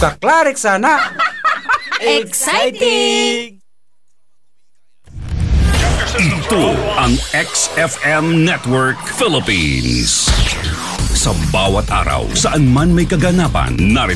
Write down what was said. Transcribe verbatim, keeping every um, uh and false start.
Sa Clarex sana. Exciting! Ito ang X F M Network Philippines. Sa bawat araw, saan man may kaganapan, narito